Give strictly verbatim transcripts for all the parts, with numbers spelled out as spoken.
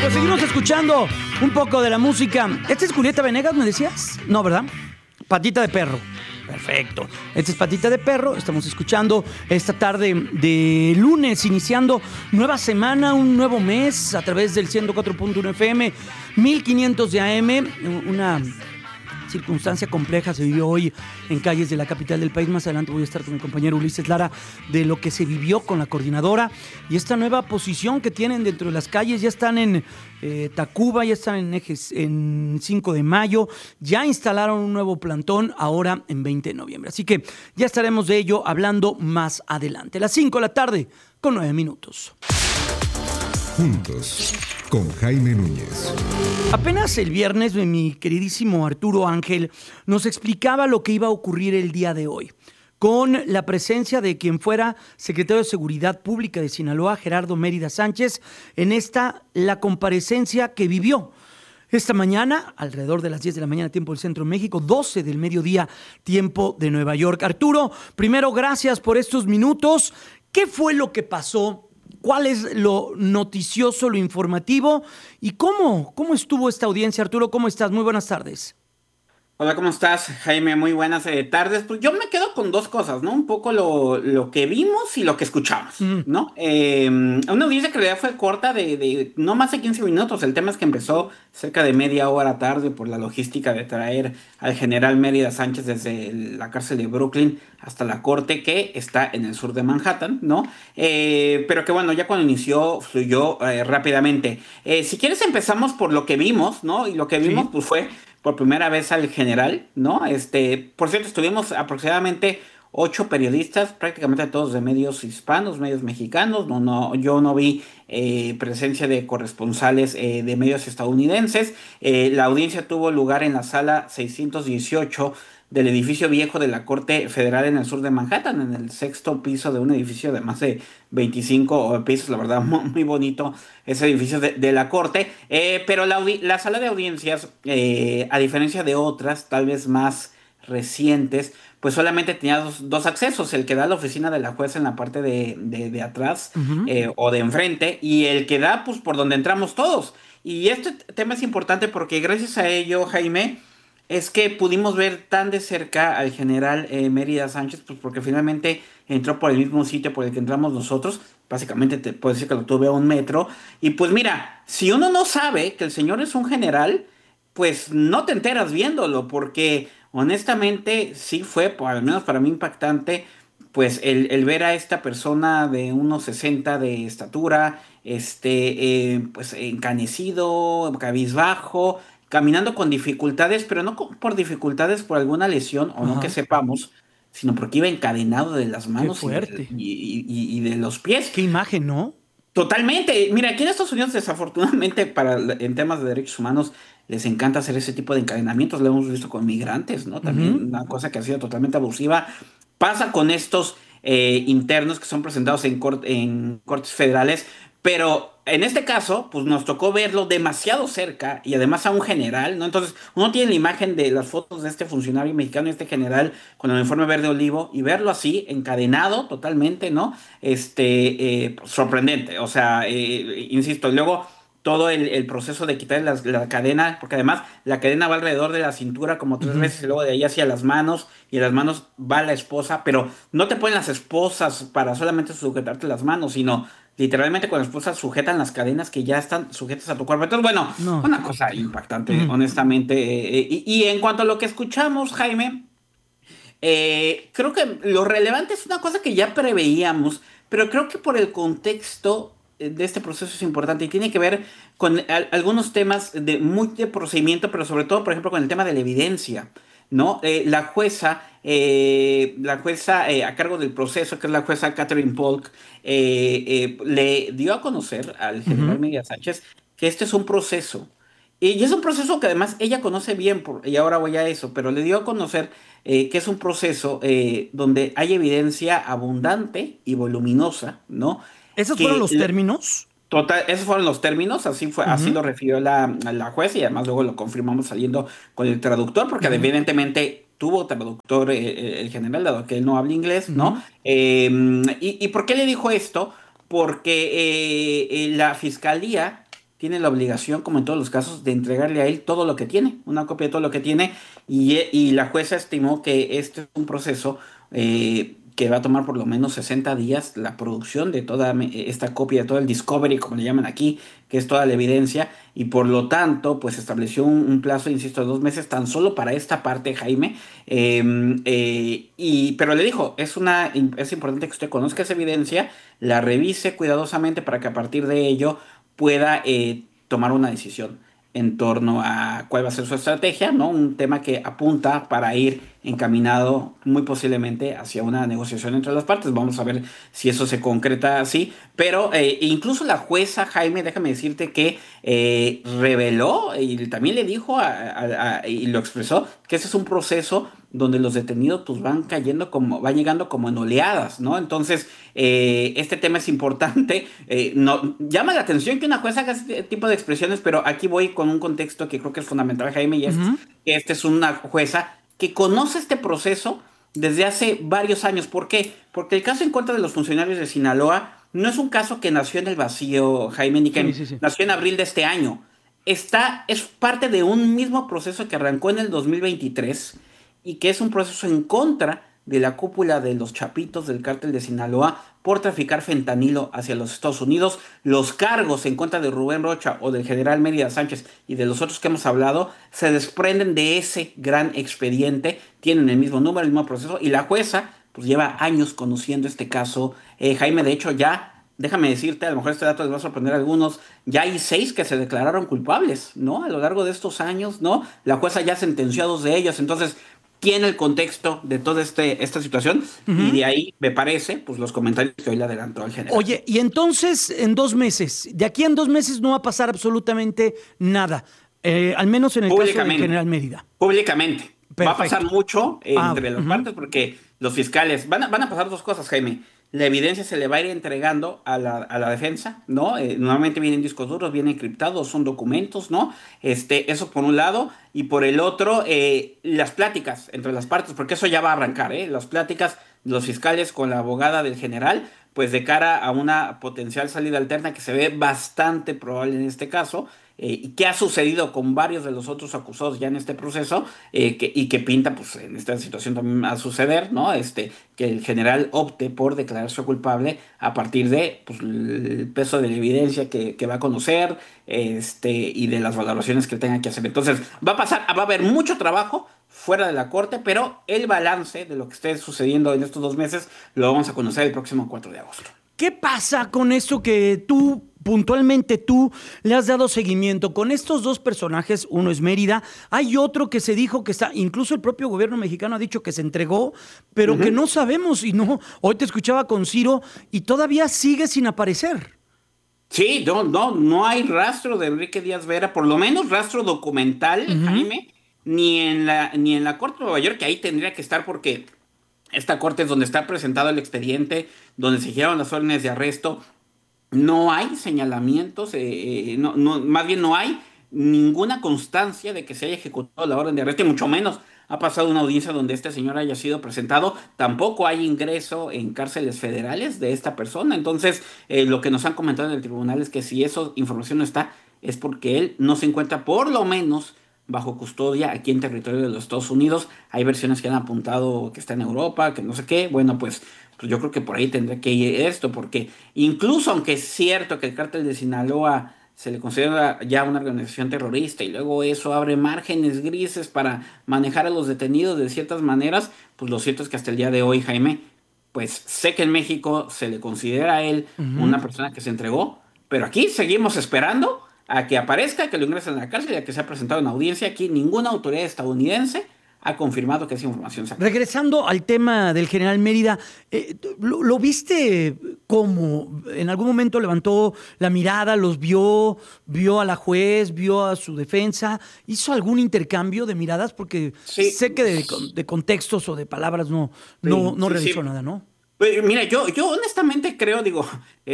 pues seguimos escuchando un poco de la música. ¿Esta es Julieta Venegas, me decías? No, ¿verdad? Patita de Perro. Perfecto. Esta es Patita de Perro. Estamos escuchando esta tarde de lunes, iniciando nueva semana, un nuevo mes a través del ciento cuatro punto uno F M, mil quinientos de A M. Una circunstancia compleja se vivió hoy en calles de la capital del país. Más adelante voy a estar con mi compañero Ulises Lara de lo que se vivió con la coordinadora y esta nueva posición que tienen dentro de las calles. Ya están en eh, Tacuba, ya están en ejes en cinco de mayo, ya instalaron un nuevo plantón ahora en veinte de noviembre. Así que ya estaremos de ello hablando más adelante. A las cinco de la tarde con nueve minutos. Juntos, con Jaime Núñez. Apenas el viernes, mi queridísimo Arturo Ángel nos explicaba lo que iba a ocurrir el día de hoy, con la presencia de quien fuera secretario de Seguridad Pública de Sinaloa, Gerardo Mérida Sánchez, en esta, la comparecencia que vivió esta mañana, alrededor de las diez de la mañana, tiempo del Centro de México, doce del mediodía, tiempo de Nueva York. Arturo, primero, gracias por estos minutos. ¿Qué fue lo que pasó? ¿Cuál es lo noticioso, lo informativo? ¿Y cómo, cómo estuvo esta audiencia, Arturo? ¿Cómo estás? Muy buenas tardes. Hola, ¿cómo estás, Jaime? Muy buenas eh, tardes. Pues yo me quedo con dos cosas, ¿no? Un poco lo, lo que vimos y lo que escuchamos, Mm. ¿no? Eh, una audiencia que en realidad fue corta de, de no más de quince minutos. El tema es que empezó cerca de media hora tarde por la logística de traer al general Mérida Sánchez desde la cárcel de Brooklyn hasta la corte que está en el sur de Manhattan, ¿no? Eh, pero que bueno, ya cuando inició fluyó eh, rápidamente. Eh, si quieres empezamos por lo que vimos, ¿no? Y lo que vimos Sí. pues fue por primera vez al general, ¿no? Este, por cierto, estuvimos aproximadamente ocho periodistas, prácticamente todos de medios hispanos, medios mexicanos. No, no, yo no vi eh, presencia de corresponsales eh, de medios estadounidenses. Eh, la audiencia tuvo lugar en la sala seiscientos dieciocho del edificio viejo de la Corte Federal en el sur de Manhattan, en el sexto piso de un edificio de más de veinticinco pisos, la verdad, muy, muy bonito ese edificio de, de la Corte, eh, pero la, la sala de audiencias, eh, a diferencia de otras, tal vez más recientes, pues solamente tenía dos, dos accesos, el que da a la oficina de la jueza en la parte de, de, de atrás Uh-huh. eh, o de enfrente, y el que da pues por donde entramos todos. Y este tema es importante porque gracias a ello, Jaime, es que pudimos ver tan de cerca al general eh, Mérida Sánchez, pues porque finalmente entró por el mismo sitio por el que entramos nosotros. Básicamente te puedo decir que lo tuve a un metro. Y pues mira, si uno no sabe que el señor es un general, pues no te enteras viéndolo, porque honestamente sí fue, por, al menos para mí, impactante, pues el, el ver a esta persona de unos sesenta de estatura, este, eh, pues encanecido, cabizbajo, caminando con dificultades, pero no con- por dificultades por alguna lesión o no que Ajá. sepamos, sino porque iba encadenado de las Qué manos y de, fuerte. y- y- y de los pies. Qué imagen, ¿no? Totalmente. Mira, aquí en Estados Unidos, desafortunadamente, para, en temas de derechos humanos, les encanta hacer ese tipo de encadenamientos. Lo hemos visto con migrantes, ¿no? Uh-huh. También una cosa que ha sido totalmente abusiva. Pasa con estos eh, internos que son presentados en, cort- en cortes federales, pero en este caso, pues nos tocó verlo demasiado cerca y además a un general, ¿no? Entonces, uno tiene la imagen de las fotos de este funcionario mexicano, este general con el uniforme verde olivo, y verlo así, encadenado totalmente, ¿no? Este, eh, pues, sorprendente, o sea, eh, insisto, y luego todo el, el proceso de quitar las- la, cadena, porque además la cadena va alrededor de la cintura como tres Uh-huh. veces y luego de ahí hacia las manos, y en las manos va la esposa, pero no te ponen las esposas para solamente sujetarte las manos, sino literalmente con la esposa sujetan las cadenas que ya están sujetas a tu cuerpo. Entonces, bueno, No, una qué cosa complejo. impactante, Uh-huh. honestamente. eh, eh, y, y en cuanto a lo que escuchamos, Jaime, eh, creo que lo relevante es una cosa que ya preveíamos, pero creo que por el contexto eh, de este proceso es importante y tiene que ver con al- algunos temas de muy de procedimiento, pero sobre todo, por ejemplo, con el tema de la evidencia, ¿no? Eh, la jueza, eh, la jueza eh, a cargo del proceso, que es la jueza Catherine Polk, eh, eh, le dio a conocer al Uh-huh. general Miguel Sánchez que este es un proceso. Y es un proceso que además ella conoce bien, por- y ahora voy a eso, pero le dio a conocer eh, que es un proceso eh, donde hay evidencia abundante y voluminosa, ¿no? ¿Esos fueron Que los le- términos? total, esos fueron los términos, así fue, así Uh-huh. lo refirió la, la juez y además luego lo confirmamos saliendo con el traductor, porque Uh-huh. evidentemente tuvo traductor eh, eh, el general, dado que él no habla inglés, ¿no? Uh-huh. Eh, y, ¿y por qué le dijo esto? Porque eh, eh, la fiscalía tiene la obligación, como en todos los casos, de entregarle a él todo lo que tiene, una copia de todo lo que tiene, y, y la jueza estimó que este es un proceso eh, que va a tomar por lo menos sesenta días la producción de toda esta copia, de todo el discovery, como le llaman aquí, que es toda la evidencia, y por lo tanto, pues estableció un, un plazo, insisto, de dos meses tan solo para esta parte, Jaime, eh, eh, y, pero le dijo, es, una, es importante que usted conozca esa evidencia, la revise cuidadosamente para que a partir de ello pueda eh, tomar una decisión en torno a cuál va a ser su estrategia, ¿no? Un tema que apunta para ir encaminado muy posiblemente hacia una negociación entre las partes. Vamos a ver si eso se concreta así. Pero eh, incluso la jueza, Jaime, déjame decirte que eh, reveló y también le dijo a, a, a, y lo expresó que ese es un proceso donde los detenidos pues van cayendo como, van llegando como en oleadas, ¿no? Entonces, eh, este tema es importante. Eh, no, llama la atención que una jueza haga este tipo de expresiones, pero aquí voy con un contexto que creo que es fundamental, Jaime, y es Uh-huh. que esta es una jueza que conoce este proceso desde hace varios años. ¿Por qué? Porque el caso en contra de los funcionarios de Sinaloa no es un caso que nació en el vacío, Jaime, ni que Sí, sí, sí. nació en abril de este año. Está, es parte de un mismo proceso que arrancó en el dos mil veintitrés y que es un proceso en contra de la cúpula de los chapitos del cártel de Sinaloa por traficar fentanilo hacia los Estados Unidos. Los cargos en contra de Rubén Rocha o del general Mérida Sánchez y de los otros que hemos hablado se desprenden de ese gran expediente, tienen el mismo número, el mismo proceso, y la jueza pues lleva años conociendo este caso. Eh, Jaime, de hecho, ya déjame decirte, a lo mejor este dato les va a sorprender a algunos, ya hay seis que se declararon culpables, ¿no? A lo largo de estos años, ¿no? La jueza ya sentenció a dos de ellos, entonces tiene el contexto de toda este, esta situación, uh-huh. Y de ahí, me parece, pues los comentarios que hoy le adelantó al general. Oye, y entonces, en dos meses, de aquí en dos meses no va a pasar absolutamente nada, eh, al menos en el caso del general Mérida. Públicamente. Perfecto. Va a pasar mucho eh, ah, entre las uh-huh. partes porque los fiscales, van a, van a pasar dos cosas, Jaime. La evidencia se le va a ir entregando a la, a la defensa, ¿no? Eh, normalmente vienen discos duros, vienen encriptados, son documentos, ¿no? Este, eso por un lado, y por el otro, eh, las pláticas entre las partes, porque eso ya va a arrancar, ¿eh? Las pláticas de los fiscales con la abogada del general, pues de cara a una potencial salida alterna que se ve bastante probable en este caso, eh, y que ha sucedido con varios de los otros acusados ya en este proceso, eh, que, y que pinta, pues en esta situación también a suceder, ¿no? Este, que el general opte por declararse culpable a partir de pues, el peso de la evidencia que, que va a conocer, este, y de las valoraciones que tenga que hacer. Entonces, va a pasar, va a haber mucho trabajo fuera de la corte, pero el balance de lo que esté sucediendo en estos dos meses lo vamos a conocer el próximo cuatro de agosto. ¿Qué pasa con eso que tú, puntualmente tú, le has dado seguimiento? Con estos dos personajes, uno es Mérida, hay otro que se dijo que está, incluso el propio gobierno mexicano ha dicho que se entregó, pero uh-huh. que no sabemos, y no, hoy te escuchaba con Ciro, y todavía sigue sin aparecer. Sí, no, no, no hay rastro de Enrique Díaz Vera, por lo menos rastro documental, uh-huh. Jaime, ni en la, ni en la Corte de Nueva York, que ahí tendría que estar porque esta corte es donde está presentado el expediente, donde se llevan las órdenes de arresto. No hay señalamientos, eh, eh, no, no, más bien no hay ninguna constancia de que se haya ejecutado la orden de arresto, y mucho menos ha pasado una audiencia donde este señor haya sido presentado. Tampoco hay ingreso en cárceles federales de esta persona. Entonces, eh, lo que nos han comentado en el tribunal es que si esa información no está, es porque él no se encuentra por lo menos bajo custodia aquí en territorio de los Estados Unidos. Hay versiones que han apuntado que está en Europa, que no sé qué. Bueno, pues, pues yo creo que por ahí tendrá que ir esto, porque incluso aunque es cierto que el cártel de Sinaloa se le considera ya una organización terrorista y luego eso abre márgenes grises para manejar a los detenidos de ciertas maneras, pues lo cierto es que hasta el día de hoy, Jaime, pues sé que en México se le considera a él uh-huh. una persona que se entregó, pero aquí seguimos esperando a que aparezca, que lo ingresen a la cárcel y a que sea presentado en audiencia. Aquí ninguna autoridad estadounidense ha confirmado que esa información se ha... Regresando al tema del general Mérida, eh, ¿lo, ¿lo viste cómo? ¿En algún momento levantó la mirada, los vio, vio a la juez, vio a su defensa? ¿Hizo algún intercambio de miradas? Porque sí. sé que de, de contextos o de palabras no, no, no sí, realizó sí. nada, ¿no? Pues mira, yo, yo honestamente creo, digo,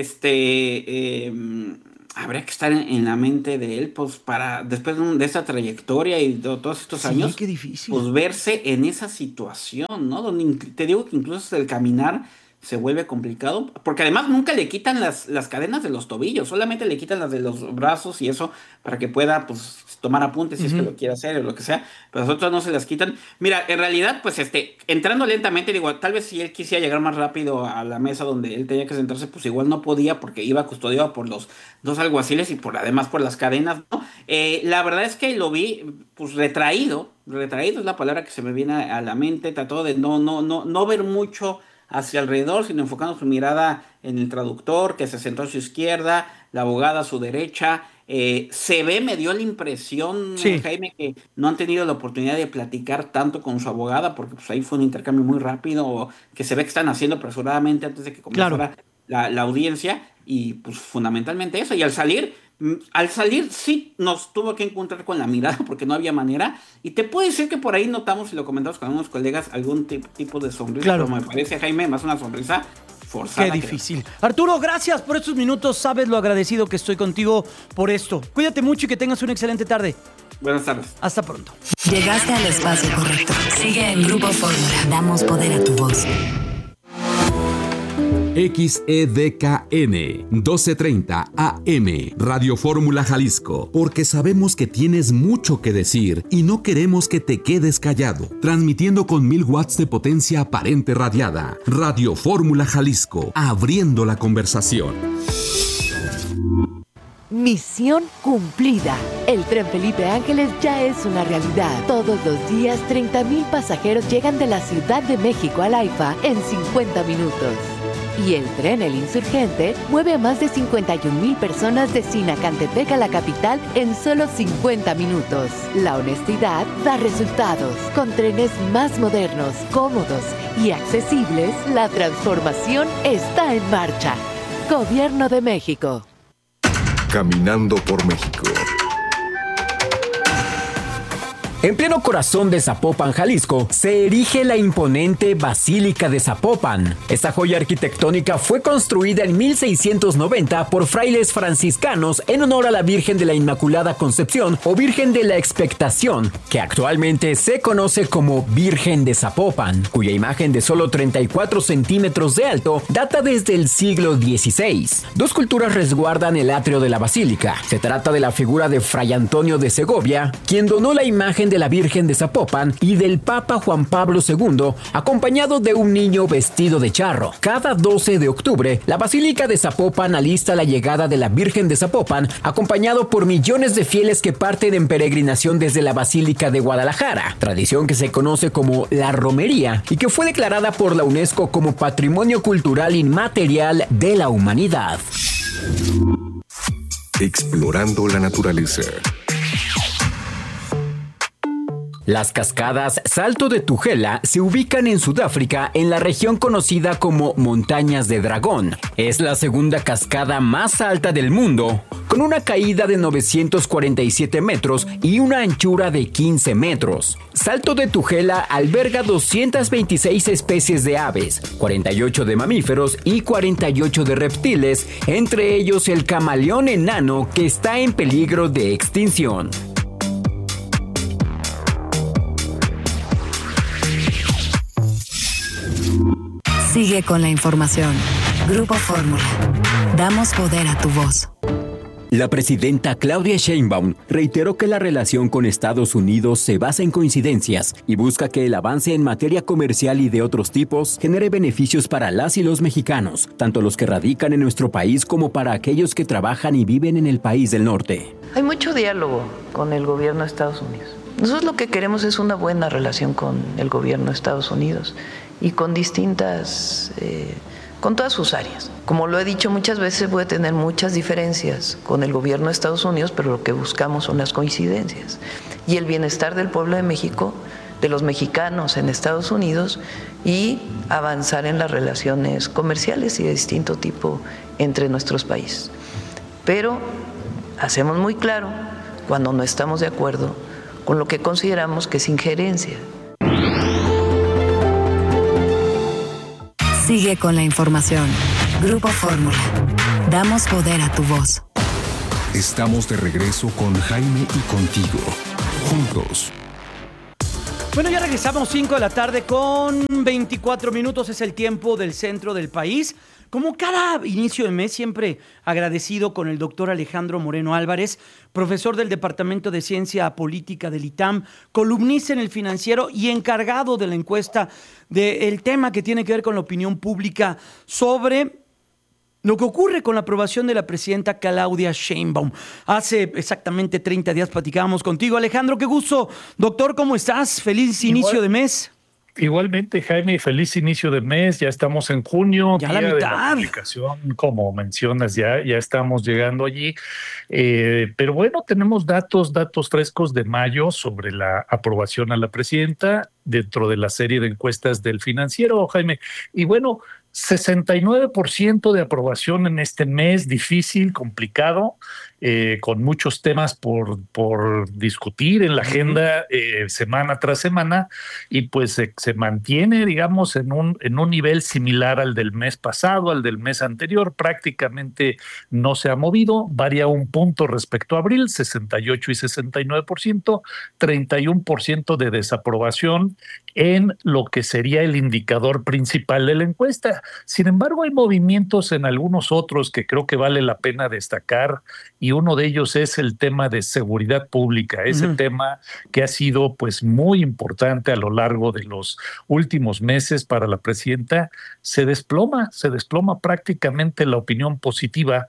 este... Eh, habría que estar en, en la mente de él, pues, para, después de, un, de esta trayectoria y de todos estos sí, años, qué difícil. Pues verse en esa situación, ¿no? Donde te digo que incluso el caminar se vuelve complicado, porque además nunca le quitan las, las cadenas de los tobillos, solamente le quitan las de los brazos y eso para que pueda pues tomar apuntes si uh-huh. es que lo quiere hacer o lo que sea, pero las otras no se las quitan. Mira, en realidad pues este, entrando lentamente, digo, tal vez si él quisiera llegar más rápido a la mesa donde él tenía que sentarse, pues igual no podía porque iba custodiado por los dos alguaciles y por además por las cadenas, ¿no? Eh, la verdad es que lo vi pues retraído, retraído es la palabra que se me viene a la mente, trató de no, no, no, no ver mucho hacia alrededor, sino enfocando su mirada en el traductor, que se sentó a su izquierda, la abogada a su derecha. Eh, se ve, me dio la impresión, sí. Jaime, que no han tenido la oportunidad de platicar tanto con su abogada, porque pues ahí fue un intercambio muy rápido, que se ve que están haciendo apresuradamente antes de que comenzara claro. la, la audiencia, y pues fundamentalmente eso. Y al salir, al salir sí nos tuvo que encontrar con la mirada, porque no había manera, y te puedo decir que por ahí notamos, y lo comentamos con algunos colegas, algún t- tipo de sonrisa, claro. pero me parece, Jaime, más una sonrisa forzada. Qué difícil. Creo. Arturo, gracias por estos minutos. Sabes lo agradecido que estoy contigo por esto. Cuídate mucho y que tengas una excelente tarde. Buenas tardes. Hasta pronto. Llegaste al espacio correcto. Sigue en Grupo Fórmula. Damos poder a tu voz. X E D K N doce treinta A M Radio Fórmula Jalisco, porque sabemos que tienes mucho que decir y no queremos que te quedes callado. Transmitiendo con mil watts de potencia aparente radiada. Radio Fórmula Jalisco, abriendo la conversación. Misión cumplida. El tren Felipe Ángeles ya es una realidad. Todos los días, treinta mil pasajeros llegan de la Ciudad de México al AIFA en cincuenta minutos. Y el tren El Insurgente mueve a más de cincuenta y un mil personas de Sinacantepec a la capital en solo cincuenta minutos. La honestidad da resultados. Con trenes más modernos, cómodos y accesibles, la transformación está en marcha. Gobierno de México. Caminando por México. En pleno corazón de Zapopan, Jalisco, se erige la imponente Basílica de Zapopan. Esta joya arquitectónica fue construida en mil seiscientos noventa por frailes franciscanos en honor a la Virgen de la Inmaculada Concepción o Virgen de la Expectación, que actualmente se conoce como Virgen de Zapopan, cuya imagen de solo treinta y cuatro centímetros de alto data desde el siglo dieciséis. Dos culturas resguardan el atrio de la basílica. Se trata de la figura de Fray Antonio de Segovia, quien donó la imagen de la Virgen de Zapopan, y del Papa Juan Pablo segundo, acompañado de un niño vestido de charro. Cada doce de octubre, la Basílica de Zapopan alista la llegada de la Virgen de Zapopan, acompañado por millones de fieles que parten en peregrinación desde la Basílica de Guadalajara, tradición que se conoce como la romería y que fue declarada por la UNESCO como Patrimonio Cultural Inmaterial de la Humanidad. Explorando la naturaleza. Las cascadas Salto de Tugela se ubican en Sudáfrica, en la región conocida como Montañas de Dragón. Es la segunda cascada más alta del mundo, con una caída de novecientos cuarenta y siete metros y una anchura de quince metros. Salto de Tugela alberga doscientas veintiséis especies de aves, cuarenta y ocho de mamíferos y cuarenta y ocho de reptiles, entre ellos el camaleón enano, que está en peligro de extinción. Sigue con la información. Grupo Fórmula. Damos poder a tu voz. La presidenta Claudia Sheinbaum reiteró que la relación con Estados Unidos se basa en coincidencias y busca que el avance en materia comercial y de otros tipos genere beneficios para las y los mexicanos, tanto los que radican en nuestro país como para aquellos que trabajan y viven en el país del norte. Hay mucho diálogo con el gobierno de Estados Unidos. Nosotros lo que queremos es una buena relación con el gobierno de Estados Unidos y con distintas, eh, con todas sus áreas. Como lo he dicho muchas veces, puede tener muchas diferencias con el gobierno de Estados Unidos, pero lo que buscamos son las coincidencias. Y el bienestar del pueblo de México, de los mexicanos en Estados Unidos, y avanzar en las relaciones comerciales y de distinto tipo entre nuestros países. Pero hacemos muy claro cuando no estamos de acuerdo con lo que consideramos que es injerencia. Sigue con la información. Grupo Fórmula. Damos poder a tu voz. Estamos de regreso con Jaime y contigo. Juntos. Bueno, ya regresamos, cinco de la tarde con veinticuatro minutos, es el tiempo del centro del país. Como cada inicio de mes, siempre agradecido con el doctor Alejandro Moreno Álvarez, profesor del Departamento de Ciencia Política del ITAM, columnista en El Financiero y encargado de la encuesta del tema que tiene que ver con la opinión pública sobre lo que ocurre con la aprobación de la presidenta Claudia Sheinbaum. Hace exactamente treinta días platicábamos contigo, Alejandro. Qué gusto. Doctor, ¿cómo estás? Feliz Igual, inicio de mes. Igualmente, Jaime, feliz inicio de mes. Ya estamos en junio. Ya la mitad. De la publicación, como mencionas, ya, ya estamos llegando allí. Eh, pero bueno, tenemos datos, datos frescos de mayo sobre la aprobación a la presidenta dentro de la serie de encuestas del Financiero, Jaime. Y bueno, sesenta y nueve por ciento de aprobación en este mes difícil, complicado, eh, con muchos temas por, por discutir en la agenda eh, semana tras semana, y pues eh, se mantiene, digamos, en un, en un nivel similar al del mes pasado, al del mes anterior. Prácticamente no se ha movido, varía un punto respecto a abril, sesenta y ocho y sesenta y nueve por ciento, treinta y uno por ciento de desaprobación en lo que sería el indicador principal de la encuesta. Sin embargo, hay movimientos en algunos otros que creo que vale la pena destacar, y uno de ellos es el tema de seguridad pública, ese uh-huh. tema que ha sido pues muy importante a lo largo de los últimos meses para la presidenta. Se desploma, se desploma prácticamente la opinión positiva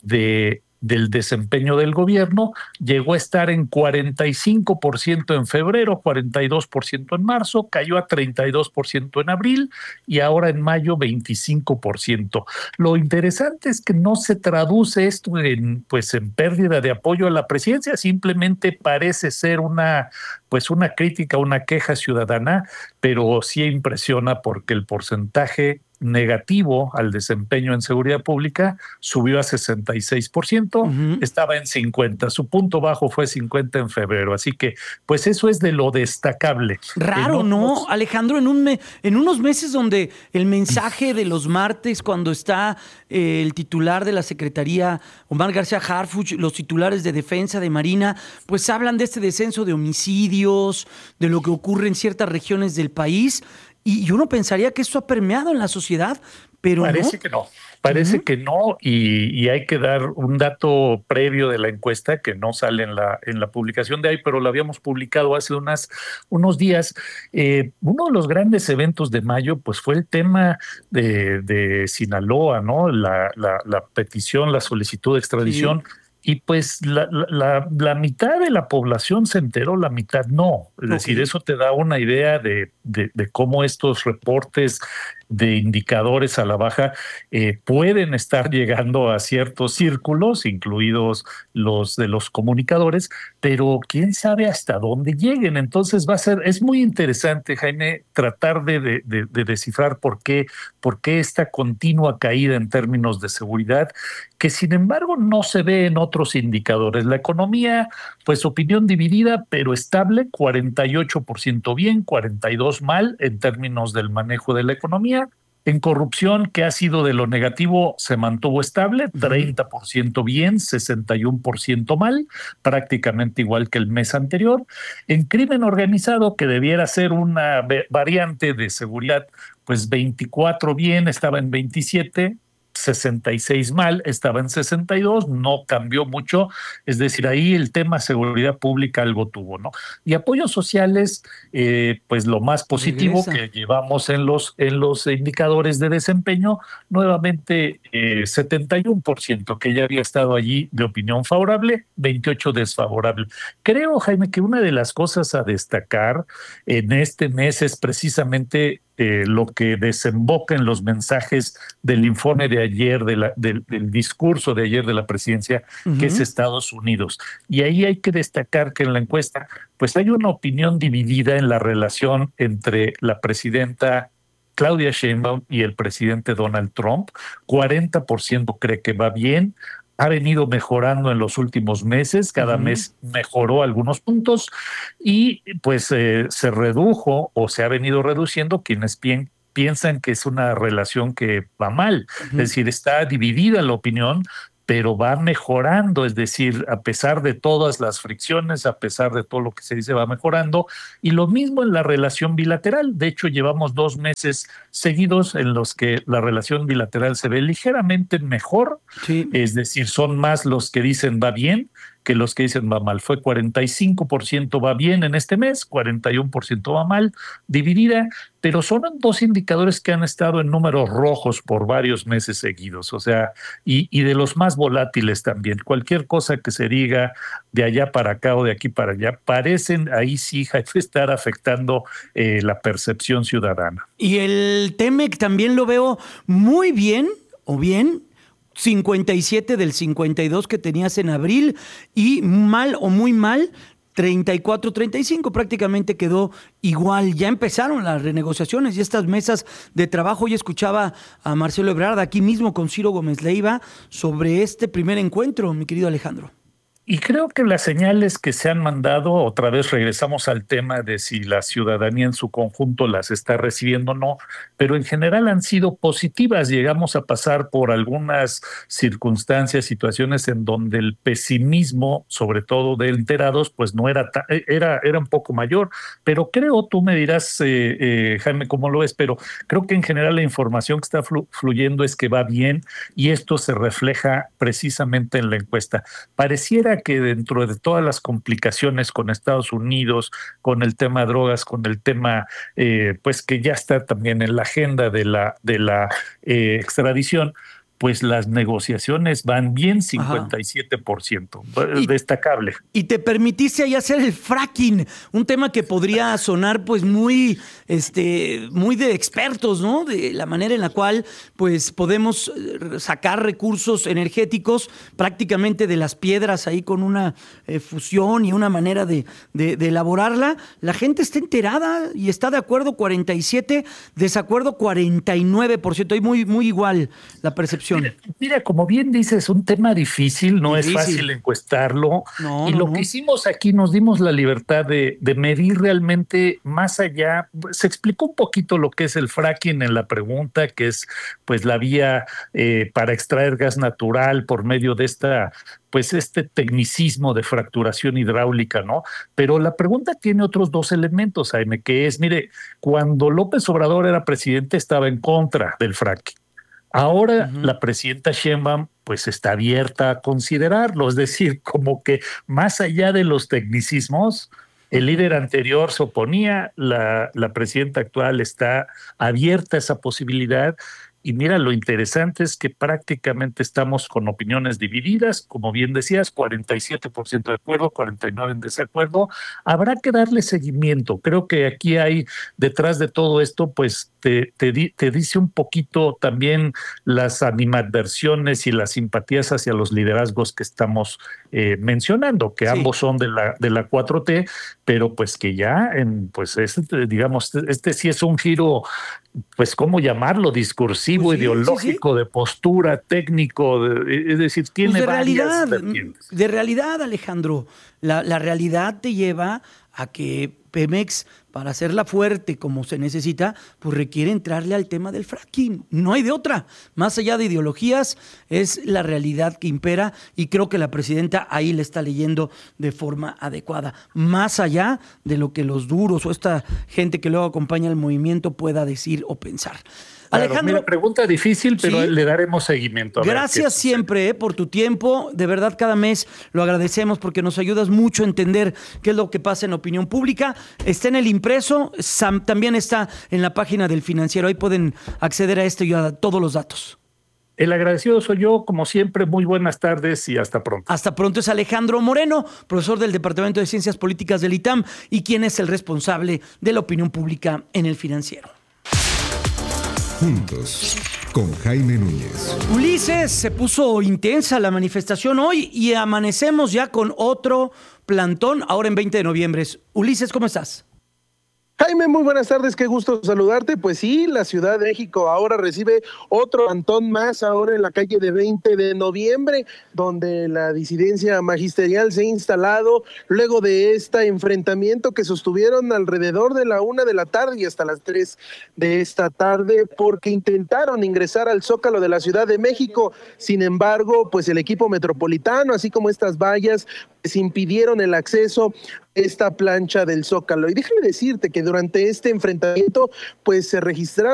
de del desempeño del gobierno. Llegó a estar en cuarenta y cinco por ciento en febrero, cuarenta y dos por ciento en marzo, cayó a treinta y dos por ciento en abril y ahora en mayo veinticinco por ciento. Lo interesante es que no se traduce esto en, pues, en pérdida de apoyo a la presidencia, simplemente parece ser una, pues, una crítica, una queja ciudadana, pero sí impresiona porque el porcentaje negativo al desempeño en seguridad pública subió a sesenta y seis por ciento, uh-huh. estaba en cincuenta, su punto bajo fue cincuenta en febrero, así que pues eso es de lo destacable. Raro, ¿no, ¿no Alejandro? En, un me, en unos meses donde el mensaje de los martes, cuando está eh, el titular de la Secretaría, Omar García Harfuch, los titulares de Defensa, de Marina, pues hablan de este descenso de homicidios, de lo que ocurre en ciertas regiones del país. Y uno pensaría que eso ha permeado en la sociedad, pero parece no. que no, parece uh-huh. que no, y, y hay que dar un dato previo de la encuesta que no sale en la, en la publicación de ahí, pero lo habíamos publicado hace unas, unos días. Eh, uno de los grandes eventos de mayo pues fue el tema de, de Sinaloa, ¿no? La, la, la petición, la solicitud de extradición. Sí. Y pues la, la, la mitad de la población se enteró, la mitad no. Es okay. decir, eso te da una idea de, de, de cómo estos reportes de indicadores a la baja eh, pueden estar llegando a ciertos círculos, incluidos los de los comunicadores, pero quién sabe hasta dónde lleguen. Entonces va a ser, es muy interesante, Jaime, tratar de, de, de, de descifrar por qué, por qué esta continua caída en términos de seguridad, que sin embargo no se ve en otros indicadores. La economía, pues opinión dividida, pero estable, cuarenta y ocho por ciento bien, cuarenta y dos por ciento mal en términos del manejo de la economía. En corrupción, que ha sido de lo negativo, se mantuvo estable, treinta por ciento bien, sesenta y uno por ciento mal, prácticamente igual que el mes anterior. En crimen organizado, que debiera ser una variante de seguridad, pues veinticuatro bien, estaba en veintisiete, sesenta y seis mal, estaba en sesenta y dos, no cambió mucho, es decir, ahí el tema seguridad pública algo tuvo, ¿no? Y apoyos sociales, eh, pues lo más positivo Regresa. que llevamos en los, en los indicadores de desempeño, nuevamente eh, setenta y uno por ciento que ya había estado allí de opinión favorable, veintiocho desfavorable. Creo, Jaime, que una de las cosas a destacar en este mes es precisamente Eh, lo que desemboca en los mensajes del informe de ayer, de la, del, del discurso de ayer de la presidencia, uh-huh. que es Estados Unidos. Y ahí hay que destacar que en la encuesta, pues hay una opinión dividida en la relación entre la presidenta Claudia Sheinbaum y el presidente Donald Trump. cuarenta por ciento cree que va bien. Ha venido mejorando en los últimos meses, cada uh-huh. mes mejoró algunos puntos y pues eh, se redujo o se ha venido reduciendo quienes pi- piensan que es una relación que va mal. Uh-huh. Es decir, está dividida la opinión, pero va mejorando, es decir, a pesar de todas las fricciones, a pesar de todo lo que se dice, va mejorando. Y lo mismo en la relación bilateral. De hecho, llevamos dos meses seguidos en los que la relación bilateral se ve ligeramente mejor, sí. Es decir, son más los que dicen va bien que los que dicen va mal. Fue cuarenta y cinco por ciento va bien en este mes, cuarenta y uno por ciento va mal, dividida, pero son dos indicadores que han estado en números rojos por varios meses seguidos, o sea, y, y de los más volátiles también. Cualquier cosa que se diga de allá para acá o de aquí para allá, parecen ahí sí estar afectando eh, la percepción ciudadana. Y el Temec también lo veo muy bien, o bien, cincuenta y siete del cincuenta y dos que tenías en abril, y mal o muy mal, treinta y cuatro treinta y cinco, prácticamente quedó igual. Ya empezaron las renegociaciones y estas mesas de trabajo. Hoy escuchaba a Marcelo Ebrard aquí mismo con Ciro Gómez Leiva sobre este primer encuentro, mi querido Alejandro. Y creo que las señales que se han mandado, otra vez regresamos al tema de si la ciudadanía en su conjunto las está recibiendo o no, pero en general han sido positivas. Llegamos a pasar por algunas circunstancias, situaciones en donde el pesimismo, sobre todo de enterados, pues no era, ta- era, era un poco mayor, pero creo, tú me dirás, eh, eh, Jaime, cómo lo ves, pero creo que en general la información que está flu- fluyendo es que va bien y esto se refleja precisamente en la encuesta. Pareciera que dentro de todas las complicaciones con Estados Unidos, con el tema de drogas, con el tema, eh, pues que ya está también en la agenda de la, de la eh, extradición, pues las negociaciones van bien, cincuenta y siete por ciento, y, destacable. Y te permitiste ahí hacer el fracking, un tema que podría sonar pues muy, este, muy de expertos, ¿no? De la manera en la cual pues podemos sacar recursos energéticos prácticamente de las piedras ahí con una eh, fusión y una manera de, de, de elaborarla. La gente está enterada y está de acuerdo cuarenta y siete, desacuerdo cuarenta y nueve por ciento, ahí muy, muy igual la percepción. Mira, mira, como bien dices, es un tema difícil, no difícil. es fácil encuestarlo. No, y no, lo no. que hicimos aquí, nos dimos la libertad de, de medir realmente más allá. Se explicó un poquito lo que es el fracking en la pregunta, que es pues la vía eh, para extraer gas natural por medio de esta, pues este tecnicismo de fracturación hidráulica, ¿no? Pero la pregunta tiene otros dos elementos, Jaime, que es, mire, cuando López Obrador era presidente estaba en contra del fracking. Ahora uh-huh. la presidenta Sheinbaum pues está abierta a considerarlo, es decir, como que más allá de los tecnicismos, el líder anterior se oponía, la, la presidenta actual está abierta a esa posibilidad. Y mira, lo interesante es que prácticamente estamos con opiniones divididas, como bien decías, cuarenta y siete por ciento de acuerdo, cuarenta y nueve por ciento en desacuerdo. Habrá que darle seguimiento. Creo que aquí hay, detrás de todo esto, pues te, te, te dice un poquito también las animadversiones y las simpatías hacia los liderazgos que estamos eh, mencionando, que sí. ambos son de la, de la cuatro T, pero pues que ya, en, pues este, digamos, este sí es un giro, pues cómo llamarlo, discursivo, pues sí, ideológico, sí, sí. de postura, técnico, de, es decir, tiene pues de varias realidad, de realidad, Alejandro. La, la realidad te lleva a que Pemex, para hacerla fuerte como se necesita, pues requiere entrarle al tema del fracking. No hay de otra. Más allá de ideologías, es la realidad que impera y creo que la presidenta ahí le está leyendo de forma adecuada. Más allá de lo que los duros o esta gente que luego acompaña al movimiento pueda decir o pensar. Claro, Alejandro, mira, pregunta difícil, pero ¿sí? le daremos seguimiento. A Gracias siempre eh, por tu tiempo. De verdad, cada mes lo agradecemos porque nos ayudas mucho a entender qué es lo que pasa en la opinión pública. Está en el impreso, Sam, también está en la página del Financiero. Ahí pueden acceder a esto y a todos los datos. El agradecido soy yo, como siempre. Muy buenas tardes y hasta pronto. Hasta pronto. Es Alejandro Moreno, profesor del Departamento de Ciencias Políticas del ITAM y quien es el responsable de la opinión pública en el Financiero. Juntos, con Jaime Núñez. Ulises, se puso intensa la manifestación hoy y amanecemos ya con otro plantón, ahora en veinte de noviembre. Ulises, ¿cómo estás? Jaime, muy buenas tardes, qué gusto saludarte. Pues sí, la Ciudad de México ahora recibe otro plantón más, ahora en la calle de veinte de noviembre, donde la disidencia magisterial se ha instalado luego de este enfrentamiento que sostuvieron alrededor de la una de la tarde y hasta las tres de esta tarde, porque intentaron ingresar al Zócalo de la Ciudad de México. Sin embargo, pues el equipo metropolitano, así como estas vallas, pues impidieron el acceso a esta plancha del Zócalo. Y déjame decirte que durante este enfrentamiento, pues se registraron